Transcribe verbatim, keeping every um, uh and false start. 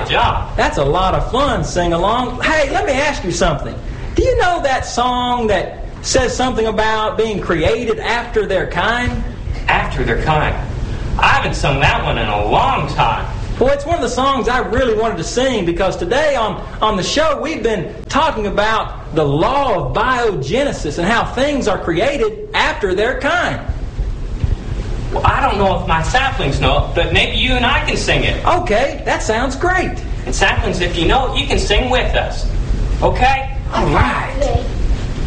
Good job. That's a lot of fun, sing-along. Hey, let me ask you something. Do you know that song that says something about being created after their kind? After their kind. I haven't sung that one in a long time. Well, it's one of the songs I really wanted to sing because today on, on the show we've been talking about the law of biogenesis and how things are created after their kind. Well, I don't know if my saplings know it, but maybe you and I can sing it. Okay, that sounds great. And saplings, if you know it, you can sing with us. Okay? All right.